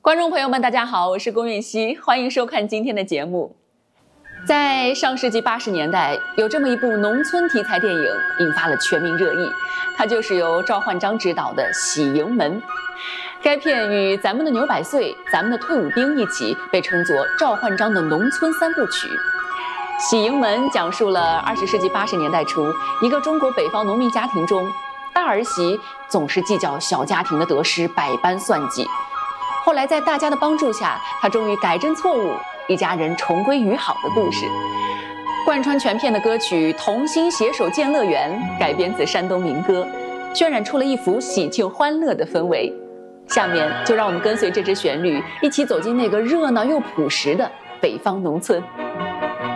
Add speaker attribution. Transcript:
Speaker 1: 观众朋友们，大家好，我是龚允熙，欢迎收看今天的节目。在上世纪80年代，有这么一部农村题材电影，引发了全民热议，它就是由赵焕章执导的《喜盈门》。该片与《咱们的牛百岁》《咱们的退伍兵》一起被称作赵焕章的农村三部曲。《喜盈门》讲述了20世纪80年代初，一个中国北方农民家庭中，大儿媳总是计较小家庭的得失，百般算计。后来在大家的帮助下，她终于改正错误，一家人重归于好的故事。贯穿全片的歌曲《同心携手建乐园》改编自山东民歌，渲染出了一幅喜庆欢乐的氛围。下面就让我们跟随这支旋律，一起走进那个热闹又朴实的北方农村。